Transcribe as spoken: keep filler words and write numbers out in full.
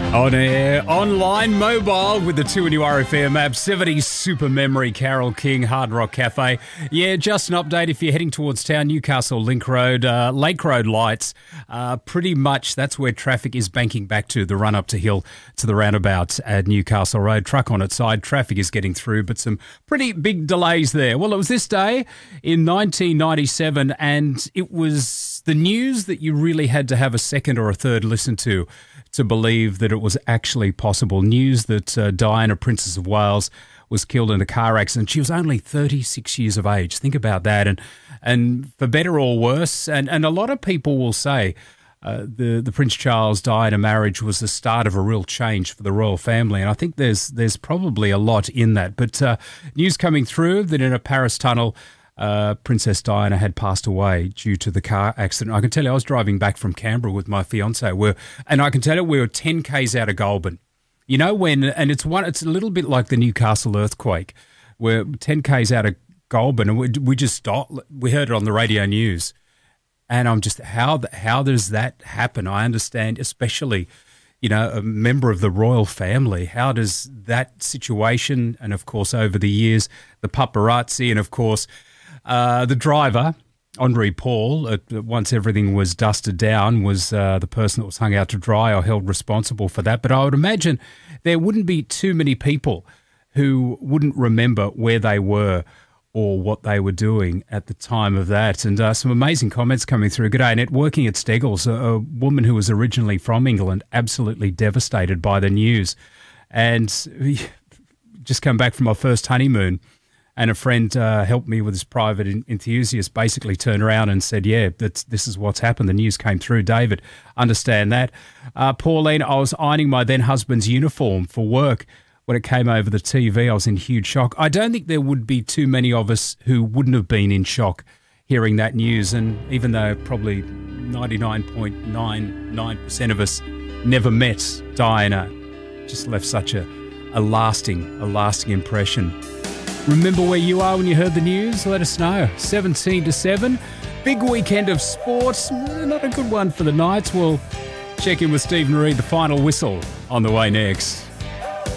On air, online, mobile with the two new R F M app, seventies Super Memory, Carole King, Hard Rock Cafe. Yeah, just an update if you're heading towards town, Newcastle Link Road, uh, Lake Road lights. Uh, pretty much that's where traffic is banking back to, the run up to hill to the roundabout at Newcastle Road. Truck on its side, traffic is getting through, but some pretty big delays there. Well, it was this day in nineteen ninety-seven, and it was the news that you really had to have a second or a third listen to to believe that it was actually possible. News that uh, Diana, Princess of Wales, was killed in a car accident. She was only thirty-six years of age. Think about that. And and for better or worse, and, and a lot of people will say uh, the, the Prince Charles-Diana marriage was the start of a real change for the royal family. And I think there's, there's probably a lot in that. But uh, news coming through that in a Paris tunnel, Uh, Princess Diana had passed away due to the car accident. I can tell you, I was driving back from Canberra with my fiancée, we're, and I can tell you we were ten kays out of Goulburn. You know when, and it's one, it's a little bit like the Newcastle earthquake. We're ten kays out of Goulburn, and we, we just stopped. We heard it on the radio news, and I'm just how how does that happen? I understand, especially, you know, a member of the royal family. How does that situation, and of course over the years, the paparazzi, and of course. Uh, the driver, Andre Paul, uh, once everything was dusted down, was uh, the person that was hung out to dry or held responsible for that. But I would imagine there wouldn't be too many people who wouldn't remember where they were or what they were doing at the time of that. And uh, some amazing comments coming through. G'day, Annette, working at Steggles, a, a woman who was originally from England, absolutely devastated by the news. And just come back from my first honeymoon. And a friend uh, helped me with his private enthusiast, basically turned around and said, yeah, that's, this is what's happened. The news came through. David, understand that. Uh, Pauline, I was ironing my then husband's uniform for work. When it came over the T V, I was in huge shock. I don't think there would be too many of us who wouldn't have been in shock hearing that news. And even though probably ninety-nine point nine nine percent of us never met Diana, just left such a, a lasting, a lasting impression. Remember where you are when you heard the news? Let us know. seventeen to seven. Big weekend of sports. Not a good one for the Knights. We'll check in with Stephen Reid, the final whistle, on the way next.